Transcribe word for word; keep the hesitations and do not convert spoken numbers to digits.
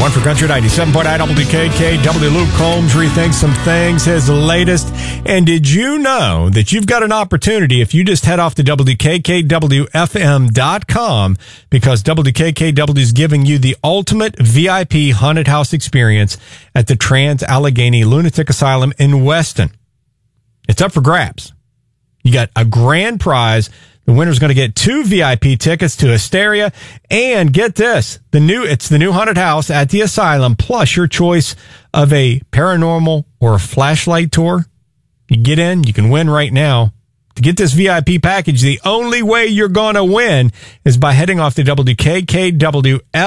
One for Country ninety-seven point nine W K K W. Luke Combs rethinks some things, his latest. And did you know that you've got an opportunity if you just head off to W K K W F M dot com, because W K K W is giving you the ultimate V I P haunted house experience at the Trans-Allegheny Lunatic Asylum in Weston. It's up for grabs. You got a grand prize. The winner's going to get two V I P tickets to Hysteria, and get this, the new, it's the new haunted house at the asylum, plus your choice of a paranormal or a flashlight tour. You get in, you can win right now. To get this V I P package, the only way you're going to win is by heading off to W K K W